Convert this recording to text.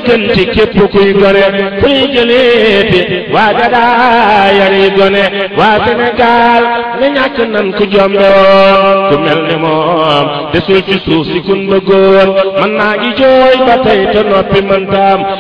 gën ci képp kuy gone fu ñuy jëleeti waa dadaa yari gone waa Sénégal ne ñàkk nan ku jombe woon ku mel ne moom desul ci suuf si kun bëggoon man naa ngi jooy ba tey te noppi mëntaam